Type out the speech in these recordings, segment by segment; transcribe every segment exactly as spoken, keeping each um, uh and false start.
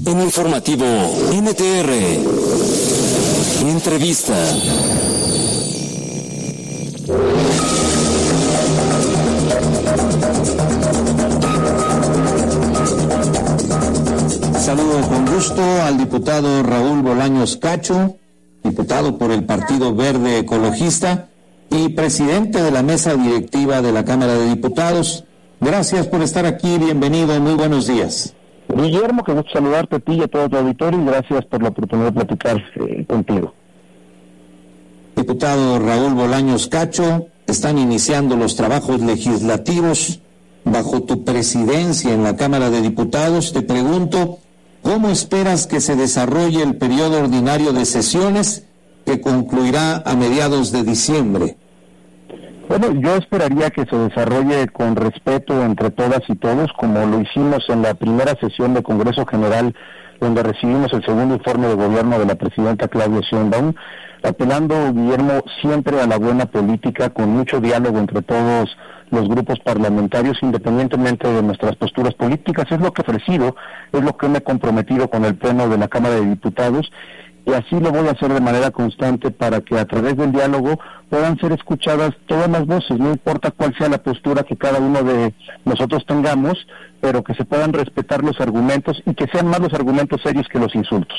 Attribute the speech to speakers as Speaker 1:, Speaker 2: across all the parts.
Speaker 1: En informativo N T R, entrevista.
Speaker 2: Saludo con gusto al diputado Raúl Bolaños Cacho, diputado por el Partido Verde Ecologista y presidente de la mesa directiva de la Cámara de Diputados. Gracias por estar aquí, bienvenido, muy buenos días.
Speaker 3: Guillermo, que gusto saludarte a ti y a todo tu auditorio y gracias por la oportunidad de platicar eh, contigo.
Speaker 2: Diputado Raúl Bolaños Cacho, están iniciando los trabajos legislativos bajo tu presidencia en la Cámara de Diputados. Te pregunto, ¿cómo esperas que se desarrolle el periodo ordinario de sesiones que concluirá a mediados de diciembre?
Speaker 3: Bueno, yo esperaría que se desarrolle con respeto entre todas y todos, como lo hicimos en la primera sesión del Congreso General, donde recibimos el segundo informe de gobierno de la presidenta Claudia Sheinbaum, apelando, Guillermo, siempre a la buena política, con mucho diálogo entre todos los grupos parlamentarios, independientemente de nuestras posturas políticas. Es lo que he ofrecido, es lo que me he comprometido con el Pleno de la Cámara de Diputados, y así lo voy a hacer de manera constante para que a través del diálogo puedan ser escuchadas todas las voces, no importa cuál sea la postura que cada uno de nosotros tengamos, pero que se puedan respetar los argumentos y que sean más los argumentos serios que los insultos.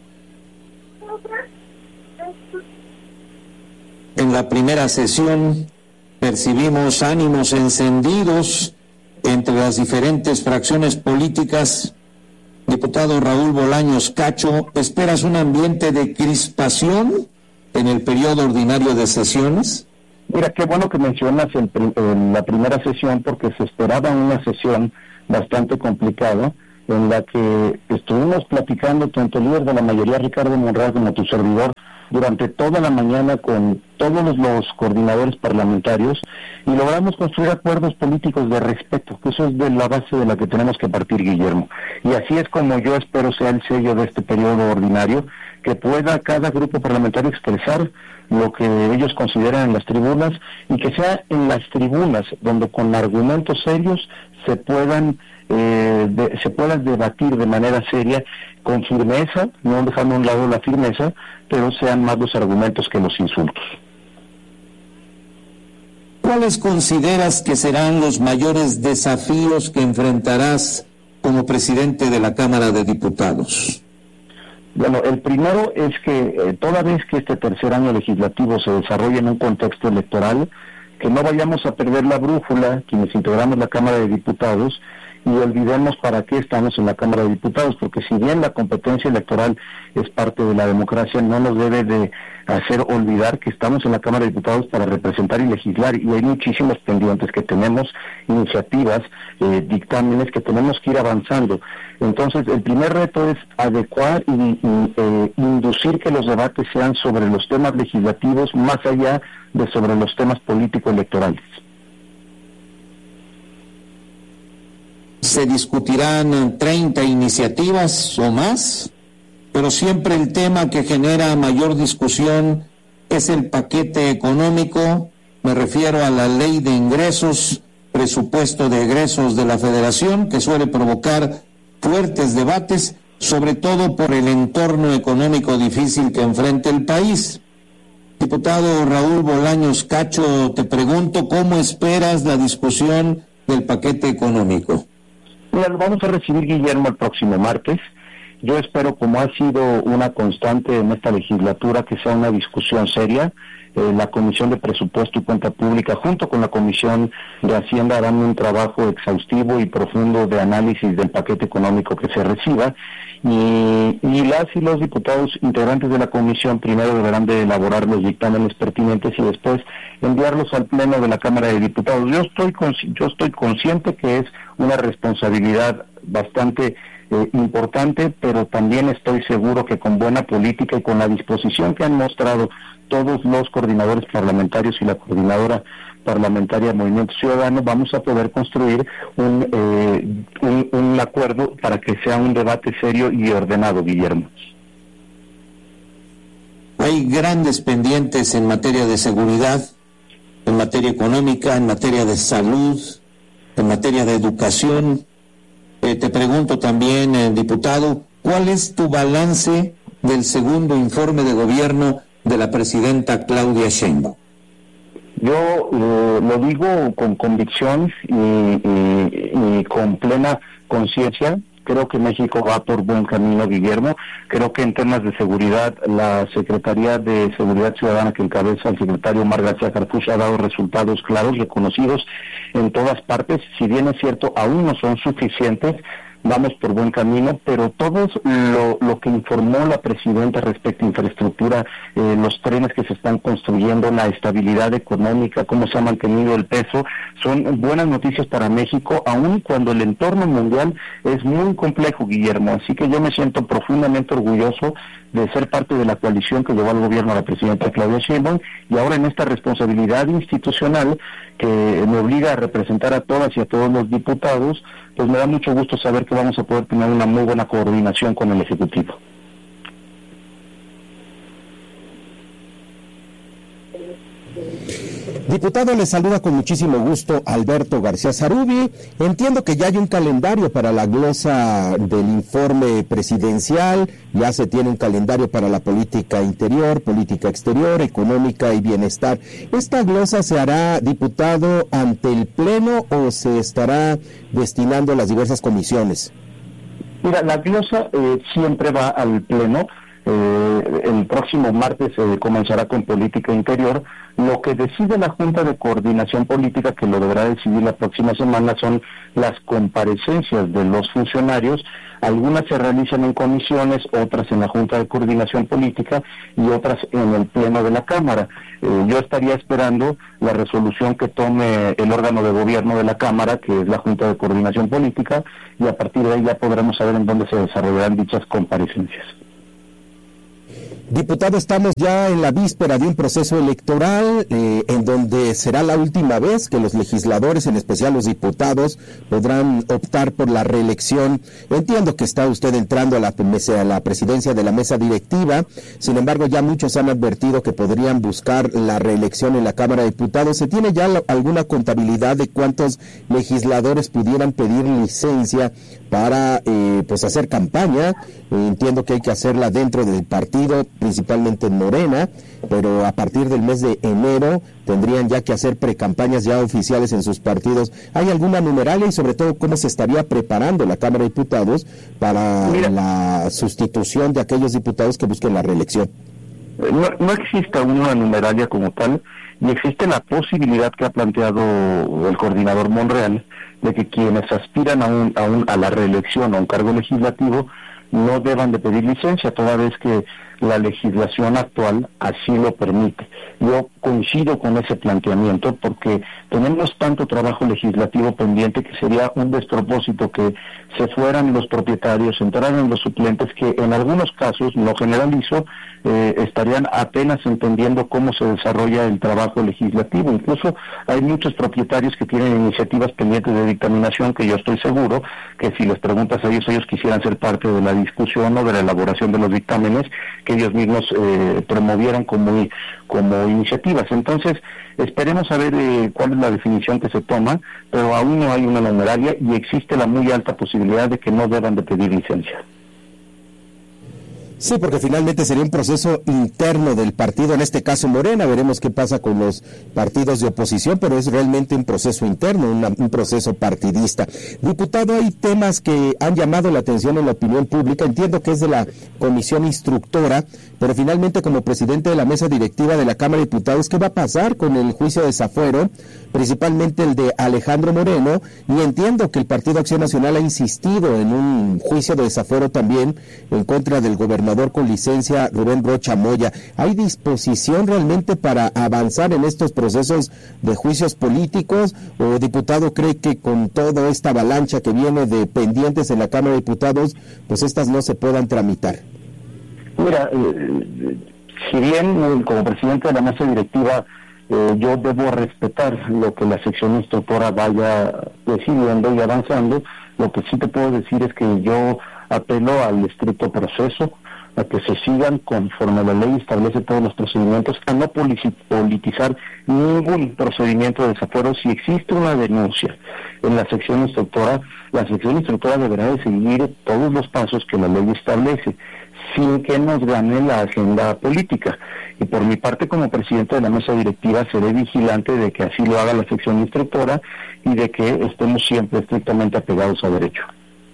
Speaker 2: En la primera sesión percibimos ánimos encendidos entre las diferentes fracciones políticas. Diputado Raúl Bolaños Cacho, ¿esperas un ambiente de crispación en el periodo ordinario de sesiones?
Speaker 3: Mira, qué bueno que mencionas el, el, la primera sesión, porque se esperaba una sesión bastante complicada, en la que estuvimos platicando tanto el líder de la mayoría, Ricardo Monreal, como tu servidor, durante toda la mañana con todos los, los coordinadores parlamentarios, y logramos construir acuerdos políticos de respeto, que eso es de la base de la que tenemos que partir, Guillermo. Y así es como yo espero sea el sello de este periodo ordinario, que pueda cada grupo parlamentario expresar lo que ellos consideran en las tribunas, y que sea en las tribunas donde con argumentos serios se puedan eh, de, se puedan debatir de manera seria, con firmeza, no dejando a un lado la firmeza, pero sean más los argumentos que los insultos.
Speaker 2: ¿Cuáles consideras que serán los mayores desafíos que enfrentarás como presidente de la Cámara de Diputados?
Speaker 3: Bueno, el primero es que eh, toda vez que este tercer año legislativo se desarrolle en un contexto electoral, que no vayamos a perder la brújula, quienes integramos la Cámara de Diputados, y olvidemos para qué estamos en la Cámara de Diputados, porque si bien la competencia electoral es parte de la democracia, no nos debe de hacer olvidar que estamos en la Cámara de Diputados para representar y legislar, y hay muchísimos pendientes que tenemos, iniciativas, eh, dictámenes que tenemos que ir avanzando. Entonces, el primer reto es adecuar y, y eh, inducir que los debates sean sobre los temas legislativos, más allá de sobre los temas político-electorales.
Speaker 2: Se discutirán treinta iniciativas o más, pero siempre el tema que genera mayor discusión es el paquete económico. Me refiero a la ley de ingresos, presupuesto de egresos de la Federación, que suele provocar fuertes debates, sobre todo por el entorno económico difícil que enfrenta el país. Diputado Raúl Bolaños Cacho, te pregunto, ¿cómo esperas la discusión del paquete económico?
Speaker 3: Mira, lo vamos a recibir, Guillermo, el próximo martes. Yo espero, como ha sido una constante en esta legislatura, que sea una discusión seria. Eh, la Comisión de Presupuesto y Cuenta Pública, junto con la Comisión de Hacienda, harán un trabajo exhaustivo y profundo de análisis del paquete económico que se reciba. Y, y las y los diputados integrantes de la comisión primero deberán de elaborar los dictámenes pertinentes y después enviarlos al Pleno de la Cámara de Diputados. Yo estoy consci- yo estoy consciente que es una responsabilidad bastante eh, importante, pero también estoy seguro que con buena política y con la disposición que han mostrado todos los coordinadores parlamentarios y la coordinadora parlamentaria Movimiento Ciudadano, vamos a poder construir un, eh, un, un acuerdo para que sea un debate serio y ordenado, Guillermo.
Speaker 2: Hay grandes pendientes en materia de seguridad, en materia económica, en materia de salud, en materia de educación. Eh, te pregunto también, eh, diputado, ¿cuál es tu balance del segundo informe de gobierno de la presidenta Claudia Sheinbaum?
Speaker 3: Yo eh, lo digo con convicción y, y, y con plena conciencia. Creo que México va por buen camino, Guillermo. Creo que en temas de seguridad, la Secretaría de Seguridad Ciudadana que encabeza el secretario Omar García Harfuch ha dado resultados claros, reconocidos en todas partes. Si bien es cierto, aún no son suficientes, vamos por buen camino, pero todo lo, lo que informó la presidenta respecto a infraestructura, eh, los trenes que se están construyendo, la estabilidad económica, cómo se ha mantenido el peso, son buenas noticias para México, aun cuando el entorno mundial es muy complejo, Guillermo. Así que yo me siento profundamente orgulloso de ser parte de la coalición que llevó al gobierno a la presidenta Claudia Sheinbaum, y ahora en esta responsabilidad institucional que me obliga a representar a todas y a todos los diputados, pues me da mucho gusto saber que vamos a poder tener una muy buena coordinación con el Ejecutivo.
Speaker 4: Diputado, le saluda con muchísimo gusto Alberto García Zarubi. Entiendo que ya hay un calendario para la glosa del informe presidencial, ya se tiene un calendario para la política interior, política exterior, económica y bienestar. ¿Esta glosa se hará, diputado, ante el Pleno o se estará destinando a las diversas comisiones?
Speaker 3: Mira, la glosa eh, siempre va al Pleno. Eh, el próximo martes se eh, comenzará con política interior. Lo que decide la Junta de Coordinación Política, que lo deberá decidir la próxima semana, son las comparecencias de los funcionarios. Algunas se realizan en comisiones, otras en la Junta de Coordinación Política y otras en el Pleno de la Cámara. Eh, yo estaría esperando la resolución que tome el órgano de gobierno de la Cámara, que es la Junta de Coordinación Política, y a partir de ahí ya podremos saber en dónde se desarrollarán dichas comparecencias.
Speaker 4: Diputado, estamos ya en la víspera de un proceso electoral eh, en donde será la última vez que los legisladores, en especial los diputados, podrán optar por la reelección. Entiendo que está usted entrando a la, a la presidencia de la mesa directiva, sin embargo ya muchos han advertido que podrían buscar la reelección en la Cámara de Diputados. ¿Se tiene ya la, alguna contabilidad de cuántos legisladores pudieran pedir licencia para eh, pues hacer campaña? Eh, entiendo que hay que hacerla dentro del partido, principalmente en Morena, pero a partir del mes de enero tendrían ya que hacer precampañas ya oficiales en sus partidos. ¿Hay alguna numeralia y sobre todo cómo se estaría preparando la Cámara de Diputados para Mira, la sustitución de aquellos diputados que busquen la reelección?
Speaker 3: No, no existe aún una numeralia como tal, y existe la posibilidad que ha planteado el coordinador Monreal de que quienes aspiran a, un, a, un, a la reelección o a un cargo legislativo no deban de pedir licencia, toda vez que la legislación actual así lo permite. Yo coincido con ese planteamiento porque tenemos tanto trabajo legislativo pendiente que sería un despropósito que se fueran los propietarios, entraran los suplentes que en algunos casos, no generalizo, eh, estarían apenas entendiendo cómo se desarrolla el trabajo legislativo. Incluso hay muchos propietarios que tienen iniciativas pendientes de dictaminación que yo estoy seguro que si les preguntas a ellos, ellos quisieran ser parte de la discusión o de la elaboración de los dictámenes que ellos mismos eh, promovieron como, como iniciativas. Entonces, esperemos a ver eh, cuál es la definición que se toma, pero aún no hay una numeralia y existe la muy alta posibilidad de que no deban de pedir licencia.
Speaker 4: Sí, porque finalmente sería un proceso interno del partido, en este caso Morena. Veremos qué pasa con los partidos de oposición, pero es realmente un proceso interno, una, un proceso partidista. Diputado, hay temas que han llamado la atención en la opinión pública. Entiendo que es de la comisión instructora, pero finalmente como presidente de la mesa directiva de la Cámara de Diputados, ¿qué va a pasar con el juicio de desafuero, principalmente el de Alejandro Moreno? Y entiendo que el Partido Acción Nacional ha insistido en un juicio de desafuero también en contra del gobernador con licencia Rubén Rocha Moya. ¿Hay disposición realmente para avanzar en estos procesos de juicios políticos, o diputado cree que con toda esta avalancha que viene de pendientes en la Cámara de Diputados, pues estas no se puedan tramitar?
Speaker 3: Mira, eh, si bien como presidente de la mesa directiva eh, yo debo respetar lo que la sección instructora vaya decidiendo y avanzando, lo que sí te puedo decir es que yo apelo al estricto proceso. a que se sigan conforme la ley establece todos los procedimientos, a no politizar ningún procedimiento de desafuero. Si existe una denuncia en la sección instructora, la sección instructora deberá de seguir todos los pasos que la ley establece, sin que nos gane la agenda política. Y por mi parte, como presidente de la mesa directiva, seré vigilante de que así lo haga la sección instructora y de que estemos siempre estrictamente apegados a derecho.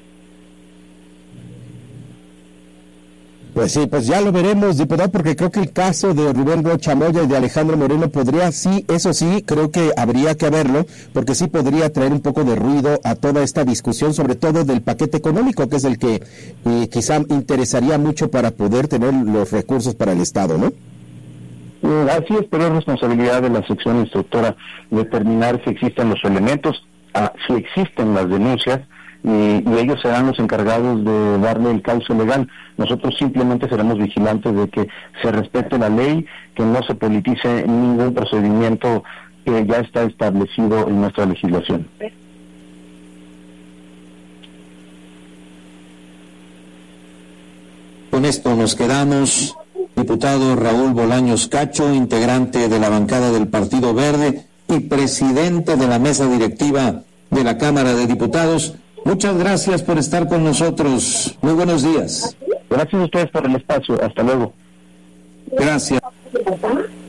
Speaker 4: Pues sí, pues ya lo veremos, diputado, porque creo que el caso de Rubén Rocha Moya y de Alejandro Moreno podría, sí, eso sí, creo que habría que verlo, porque sí podría traer un poco de ruido a toda esta discusión, sobre todo del paquete económico, que es el que eh, quizá interesaría mucho para poder tener los recursos para el Estado, ¿no?
Speaker 3: Así es, pero es responsabilidad de la sección instructora determinar si existen los elementos, ah, si existen las denuncias, y, y ellos serán los encargados de darle el cauce legal. Nosotros simplemente seremos vigilantes de que se respete la ley, que no se politice ningún procedimiento que ya está establecido en nuestra legislación.
Speaker 2: Con esto nos quedamos. Diputado Raúl Bolaños Cacho, integrante de la bancada del Partido Verde y presidente de la mesa directiva de la Cámara de Diputados. Muchas gracias por estar con nosotros. Muy buenos días.
Speaker 3: Gracias a ustedes por el espacio. Hasta luego.
Speaker 2: Gracias.